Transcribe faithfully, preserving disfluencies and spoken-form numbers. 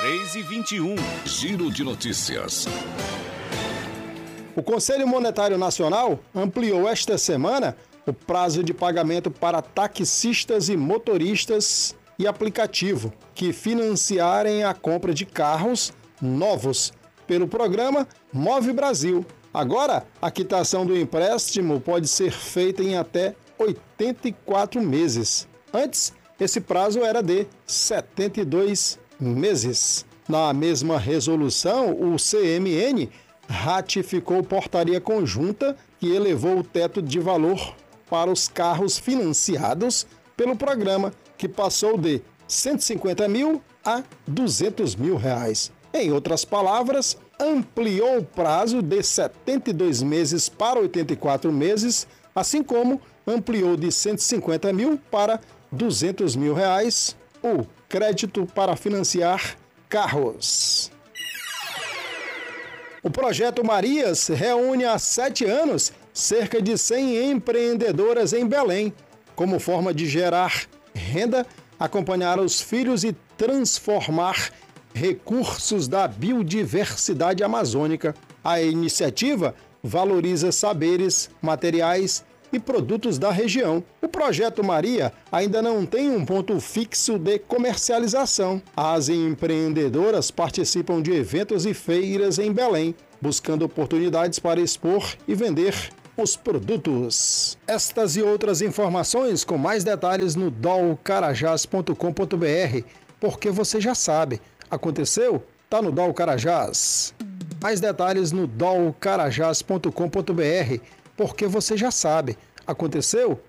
seis e vinte e um. Giro de notícias. O Conselho Monetário Nacional ampliou esta semana o prazo de pagamento para taxistas e motoristas e aplicativo que financiarem a compra de carros novos pelo programa Move Brasil. Agora, a quitação do empréstimo pode ser feita em até oitenta e quatro meses. Antes, esse prazo era de setenta e dois meses. Na mesma resolução, o C M N ratificou portaria conjunta que elevou o teto de valor para os carros financiados pelo programa, que passou de cento e cinquenta mil a duzentos mil reais. Em outras palavras, ampliou o prazo de setenta e dois meses para oitenta e quatro meses, assim como ampliou de cento e cinquenta mil para duzentos mil reais o crédito para financiar carros. O projeto Marias reúne há sete anos cerca de cem empreendedoras em Belém, como forma de gerar renda, acompanhar os filhos e transformar recursos da biodiversidade amazônica. A iniciativa valoriza saberes, materiais e produtos da região. O Projeto Maria ainda não tem um ponto fixo de comercialização. As empreendedoras participam de eventos e feiras em Belém, buscando oportunidades para expor e vender os produtos. Estas e outras informações com mais detalhes no dol carajás ponto com ponto b r, porque você já sabe, aconteceu? Tá no Dol Carajás. Mais detalhes no dol carajás ponto com ponto b r, porque você já sabe, aconteceu?